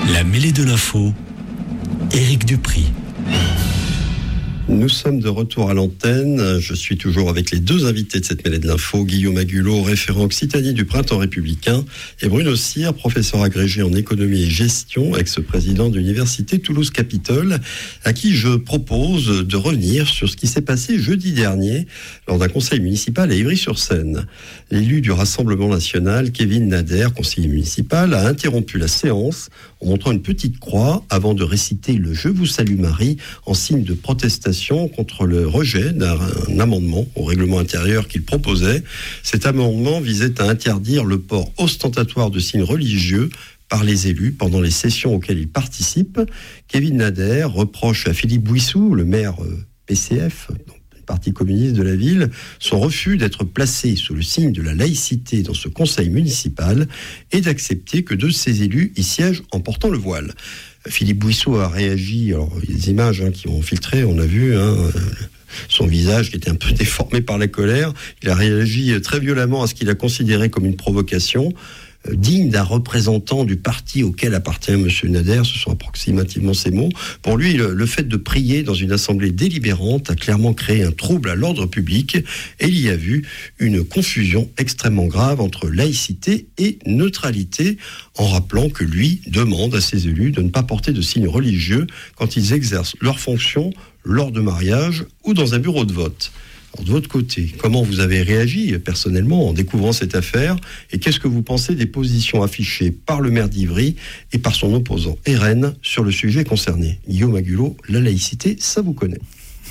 La mêlée de l'info, Éric Dupry. Nous sommes de retour à l'antenne. Je suis toujours avec les deux invités de cette mêlée de l'info, Guillaume Agulot, référent Occitanie du Printemps républicain, et Bruno Cyr, professeur agrégé en économie et gestion, ex-président de l'université Toulouse-Capitole, à qui je propose de revenir sur ce qui s'est passé jeudi dernier lors d'un conseil municipal à Ivry-sur-Seine. L'élu du Rassemblement national, Kevin Nader, conseiller municipal, a interrompu la séance en montrant une petite croix avant de réciter le « Je vous salue Marie » en signe de protestation contre le rejet d'un amendement au règlement intérieur qu'il proposait. Cet amendement visait à interdire le port ostentatoire de signes religieux par les élus pendant les sessions auxquelles ils participent. Kevin Nader reproche à Philippe Bouissou, le maire PCF, donc le Parti communiste de la ville, son refus d'être placé sous le signe de la laïcité dans ce conseil municipal et d'accepter que deux de ses élus y siègent en portant le voile. Philippe Bouissou a réagi, alors il y a des images qui ont filtré, on a vu son visage qui était un peu déformé par la colère. Il a réagi très violemment à ce qu'il a considéré comme une provocation, digne d'un représentant du parti auquel appartient M. Nader, ce sont approximativement ces mots. Pour lui, le fait de prier dans une assemblée délibérante a clairement créé un trouble à l'ordre public et il y a vu une confusion extrêmement grave entre laïcité et neutralité, en rappelant que lui demande à ses élus de ne pas porter de signes religieux quand ils exercent leurs fonctions lors de mariage ou dans un bureau de vote. Alors, de votre côté, comment vous avez réagi personnellement en découvrant cette affaire et qu'est-ce que vous pensez des positions affichées par le maire d'Ivry et par son opposant RN sur le sujet concerné? Guillaume Agulot, la laïcité, ça vous connaît.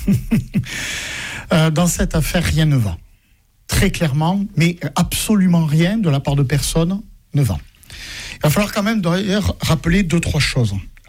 Dans cette affaire, rien ne va. Très clairement, mais absolument rien de la part de personne ne va. Il va falloir quand même d'ailleurs rappeler 2-3 choses.